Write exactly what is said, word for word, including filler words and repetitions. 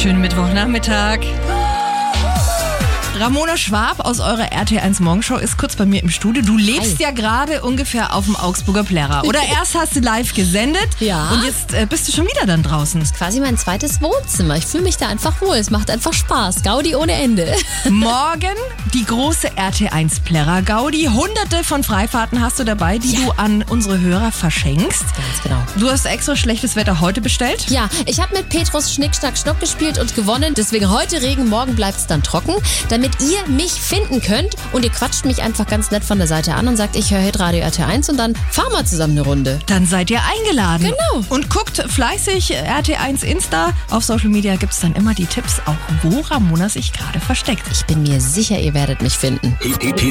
Schönen Mittwochnachmittag. Ramona Schwab aus eurer R T eins Morgenshow ist kurz bei mir im Studio. Du lebst Hi. ja gerade ungefähr auf dem Augsburger Plärrer. Oder erst hast du live gesendet Ja. und jetzt äh, bist du schon wieder dann draußen. Quasi mein zweites Wohnzimmer. Ich fühle mich da einfach wohl. Es macht einfach Spaß. Gaudi ohne Ende. Morgen die große R T eins Plärrer Gaudi. Hunderte von Freifahrten hast du dabei, die Ja. du an unsere Hörer verschenkst. Ganz genau. Du hast extra schlechtes Wetter heute bestellt. Ja, ich habe mit Petrus Schnick, Schnack, Schnuck gespielt und gewonnen. Deswegen heute Regen, morgen bleibt es dann trocken. Damit ihr mich finden könnt und ihr quatscht mich einfach ganz nett von der Seite an und sagt, ich höre Hitradio R T eins und dann fahren wir zusammen eine Runde. Dann seid ihr eingeladen. Genau. Und guckt fleißig R T eins Insta. Auf Social Media gibt es dann immer die Tipps, auch wo Ramona sich gerade versteckt. Ich bin mir sicher, ihr werdet mich finden.